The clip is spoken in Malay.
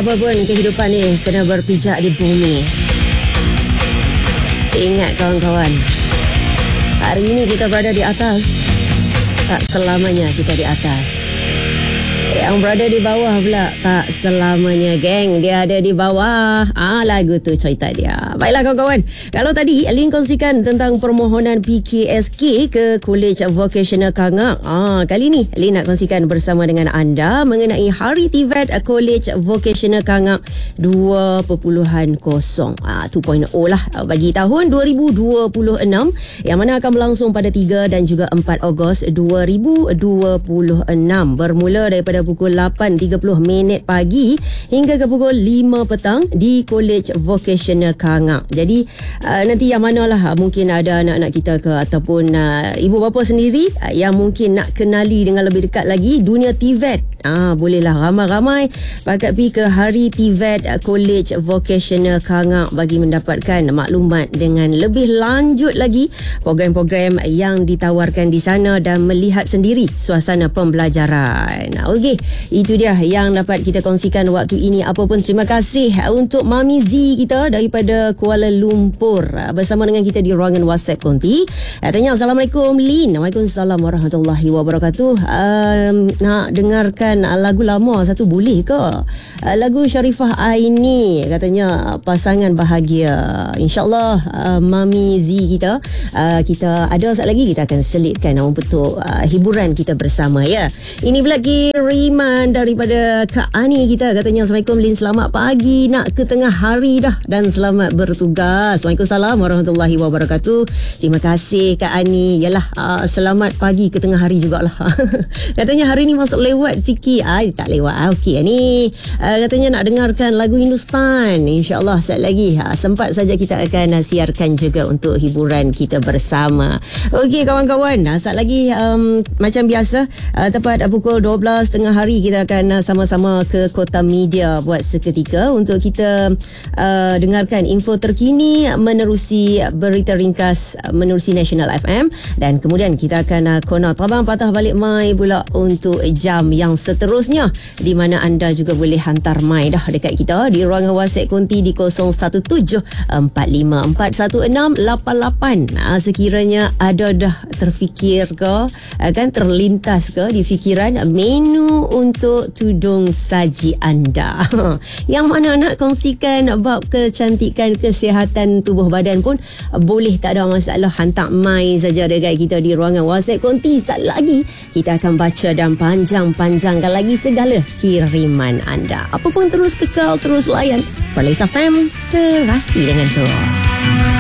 apa pun kehidupan ni kena berpijak di bumi. Ingat kawan-kawan, hari ini kita berada di atas, tak selamanya kita di atas. Yang berada di bawah pula tak selamanya, geng. Dia ada di bawah. Lagu tu cerita dia. Baiklah kawan-kawan, kalau tadi Lin kongsikan tentang permohonan PKSK ke College Vocational Kangak, kali ni Lin nak kongsikan bersama dengan anda mengenai Hari TVET College Vocational Kangak 2.0 2.0 lah bagi tahun 2026, yang mana akan berlangsung pada 3 dan juga 4 Ogos 2026, bermula daripada pukul 8.30 pagi hingga ke pukul 5 petang di College Vocational Kangak. Jadi nanti yang manalah, mungkin ada anak-anak kita ke ataupun ibu bapa sendiri yang mungkin nak kenali dengan lebih dekat lagi dunia TVET, bolehlah ramai-ramai pakat pergi ke Hari TVET College Vocational Kangak bagi mendapatkan maklumat dengan lebih lanjut lagi program-program yang ditawarkan di sana dan melihat sendiri suasana pembelajaran. Okey, itu dia yang dapat kita kongsikan waktu ini. Apa pun terima kasih untuk Mami Z kita daripada Kuala Lumpur bersama dengan kita di ruangan WhatsApp Konti. Tanya, Assalamualaikum Lin. Waalaikumsalam warahmatullahi wabarakatuh. Nak dengarkan lagu lama satu boleh ke? Lagu Sharifah Aini, katanya pasangan bahagia. InsyaAllah Mami Z kita ada saat lagi kita akan selitkan untuk hiburan kita bersama ya. Ini pula kiriman daripada Kak Ani kita, katanya Assalamualaikum Lin, selamat pagi, nak ke tengah hari dah dan selamat bertugas. Waalaikumsalam warahmatullahi wabarakatuh. Terima kasih Kak Ani. Yalah, selamat pagi ke tengah hari jugalah. Katanya hari ni masuk lewat sikit. Tak lewat. Okey ni katanya nak dengarkan lagu Hindustan. InsyaAllah saat lagi sempat saja kita akan siarkan juga untuk hiburan kita bersama. Okey kawan-kawan, saat lagi macam biasa tepat pukul 12 tengah hari kita akan sama-sama ke Kota Media buat seketika untuk kita dengarkan info terkini menerusi berita ringkas menerusi National FM, dan kemudian kita akan kona tabang patah balik mai pula untuk jam yang seterusnya, di mana anda juga boleh hantar mai dah dekat kita di ruangan WhatsApp Konti di 0174541688. Sekiranya ada dah terfikir ke kan terlintas ke di fikiran menu untuk tudung saji anda yang mana nak kongsikan bab kecantikan kesihatan tubuh badan pun boleh, tak ada masalah. Hantar mai saja dekat kita di ruangan WhatsApp Konti. Sekejap lagi kita akan baca dan panjang-panjangkan lagi segala kiriman anda. Apa pun terus kekal, terus layan Perlis FM, serasi dengan tu.